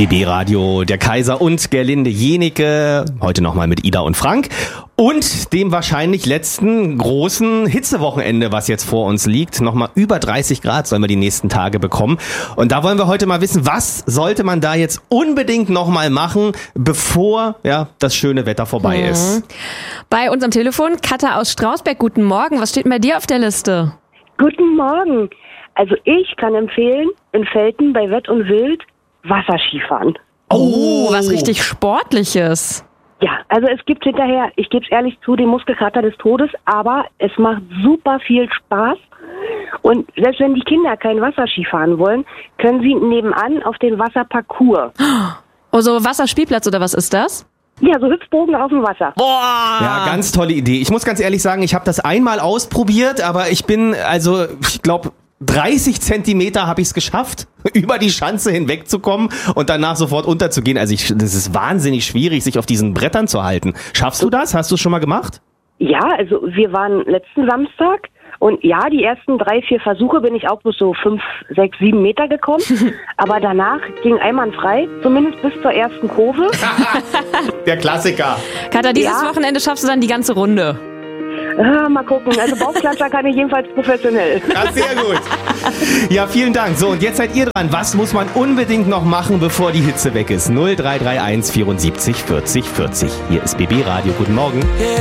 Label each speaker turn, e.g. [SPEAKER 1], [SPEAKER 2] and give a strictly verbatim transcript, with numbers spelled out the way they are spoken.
[SPEAKER 1] B B Radio, der Kaiser und Gerlinde Jenike, heute nochmal mit Ida und Frank und dem wahrscheinlich letzten großen Hitzewochenende, was jetzt vor uns liegt. Nochmal über dreißig Grad sollen wir die nächsten Tage bekommen. Und da wollen wir heute mal wissen, was sollte man da jetzt unbedingt nochmal machen, bevor ja das schöne Wetter vorbei
[SPEAKER 2] hm.
[SPEAKER 1] ist.
[SPEAKER 2] Bei uns am Telefon Katha aus Strausberg. Guten Morgen. Was steht denn bei dir auf der Liste?
[SPEAKER 3] Guten Morgen. Also ich kann empfehlen, in Velten bei Wett und Wild Wasserskifahren.
[SPEAKER 2] Oh, was richtig Sportliches.
[SPEAKER 3] Ja, also es gibt hinterher, ich gebe es ehrlich zu, den Muskelkater des Todes, aber es macht super viel Spaß. Und selbst wenn die Kinder kein Wasserski fahren wollen, können sie nebenan auf den Wasserparcours.
[SPEAKER 2] Oh, so Wasserspielplatz oder was ist das?
[SPEAKER 3] Ja, so Hüpfbogen auf dem Wasser.
[SPEAKER 2] Boah!
[SPEAKER 1] Ja, ganz tolle Idee. Ich muss ganz ehrlich sagen, ich habe das einmal ausprobiert, aber ich bin, also ich glaube, dreißig Zentimeter habe ich es geschafft, über die Schanze hinwegzukommen und danach sofort unterzugehen. Also ich, das ist wahnsinnig schwierig, sich auf diesen Brettern zu halten. Schaffst du das? Hast du es schon mal gemacht?
[SPEAKER 3] Ja, also wir waren letzten Samstag und ja, die ersten drei, vier Versuche bin ich auch bloß so fünf, sechs, sieben Meter gekommen. Aber danach ging einwandfrei, zumindest bis zur ersten Kurve.
[SPEAKER 1] Der Klassiker.
[SPEAKER 2] Katha, dieses
[SPEAKER 3] Ja.
[SPEAKER 2] Wochenende schaffst du dann die ganze Runde.
[SPEAKER 3] Ah, mal gucken. Also Bauchklatscher kann ich jedenfalls professionell.
[SPEAKER 1] Ja, sehr gut. Ja, vielen Dank. So, und jetzt seid ihr dran. Was muss man unbedingt noch machen, bevor die Hitze weg ist? null drei drei eins vierundsiebzig vierzig vierzig. Hier ist B B Radio. Guten Morgen.